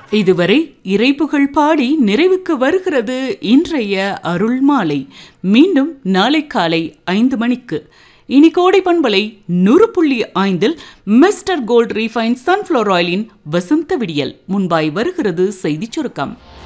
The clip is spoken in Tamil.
இதுவரை இறைப்புகழ் பாடி நிறைவுக்கு வருகிறது இன்றைய அருள் மாலை. மீண்டும் நாளை காலை 5 மணிக்கு. இனி கோடை பண்பலை 100.5 மிஸ்டர் கோல்ட் ரீஃபைன் சன்ஃப்ளவர் ஆயிலின் வசந்த விடியல். முன்பாய் வருகிறது செய்திச் சுருக்கம்.